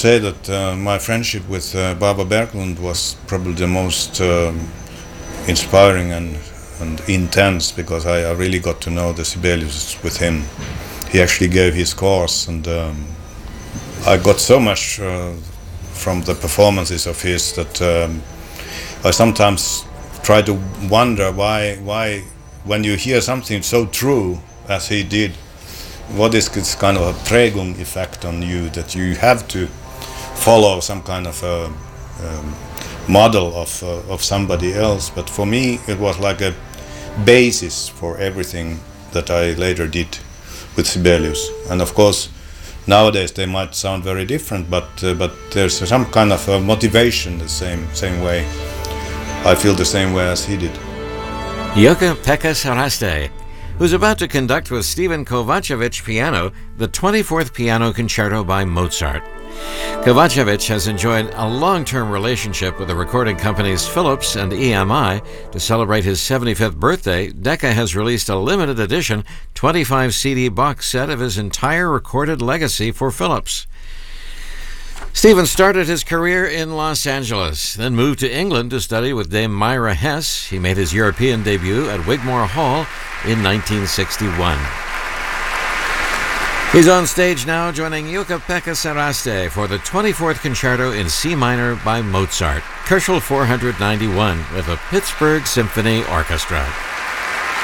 say that my friendship with Baba Berglund was probably the most inspiring and intense, because I really got to know the Sibelius with him. He actually gave his course, and I got so much from the performances of his that I sometimes try to wonder why when you hear something so true as he did, what is this kind of a Prägung effect on you, that you have to follow some kind of a model of somebody else. But for me it was like a basis for everything that I later did with Sibelius. And of course nowadays they might sound very different, but there's some kind of a motivation the same way. I feel the same way as he did. Jukka-Pekka Saraste, who's about to conduct with Stephen Kovacevic piano the 24th Piano Concerto by Mozart. Kovacevic has enjoyed a long-term relationship with the recording companies Philips and EMI. To celebrate his 75th birthday, Decca has released a limited edition 25 CD box set of his entire recorded legacy for Philips. Stephen started his career in Los Angeles, then moved to England to study with Dame Myra Hess. He made his European debut at Wigmore Hall in 1961. He's on stage now, joining Jukka-Pekka Saraste for the 24th Concerto in C minor by Mozart, Köchel 491, with the Pittsburgh Symphony Orchestra.